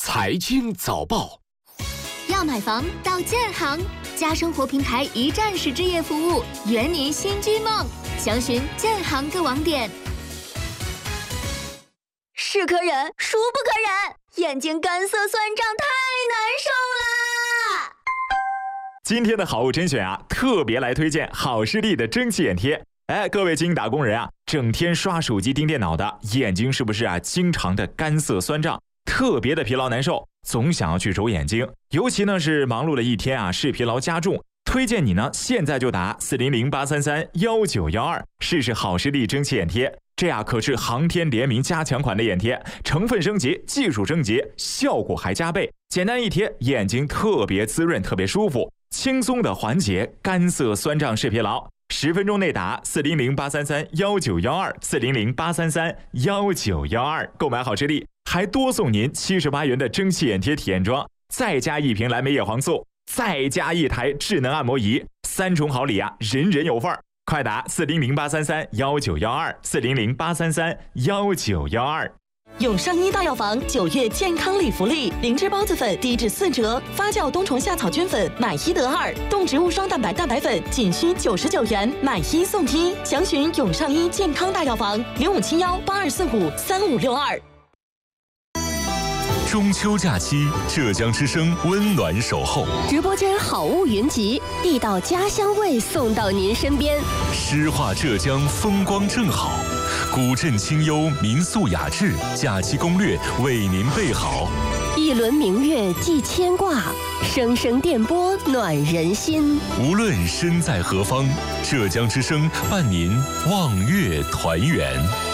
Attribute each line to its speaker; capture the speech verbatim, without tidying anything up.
Speaker 1: 财经早报。
Speaker 2: 要买房到建行，家生活平台一站式置业服务，圆您新居梦。详询建行各网点。
Speaker 3: 是可忍，孰不可忍？眼睛干涩酸胀，太难受啦！
Speaker 4: 今天的好物甄选啊，特别来推荐好视力的蒸汽眼贴。哎，各位精英打工人啊，整天刷手机盯电脑的眼睛是不是啊，经常的干涩酸胀，特别的疲劳难受，总想要去揉眼睛。尤其呢是忙碌了一天啊，视疲劳加重，推荐你呢现在就打四零零八三三幺九幺二试试好视力蒸汽眼贴。这呀可是航天联名加强款的眼贴，成分升级，技术升级，效果还加倍。简单一贴，眼睛特别滋润，特别舒服，轻松的缓解干涩酸胀视疲劳。十分钟内打四零零八三三幺九幺二四零零八三三幺九幺二购买好视力，还多送您七十八元的蒸汽眼贴体验装，再加一瓶蓝莓叶黄素，再加一台智能按摩仪，三重好礼啊，人人有份儿！快打四零零八三三幺九幺二四零零八三三幺九幺二。
Speaker 5: 永上医大药房九月健康礼福利，灵芝孢子粉低至四折，发酵冬虫夏草菌粉买一得二，动植物双蛋白蛋白粉仅需九十九元，买一送一。详询永上医健康大药房零五七幺八二四五三五六二。
Speaker 6: 中秋假期，浙江之声温暖守候，
Speaker 7: 直播间好物云集，地道家乡味送到您身边。
Speaker 6: 诗画浙江风光正好，古镇清幽民宿雅致，假期攻略为您备好。
Speaker 7: 一轮明月寄牵挂，声声电波暖人心。
Speaker 6: 无论身在何方，浙江之声伴您望月团圆。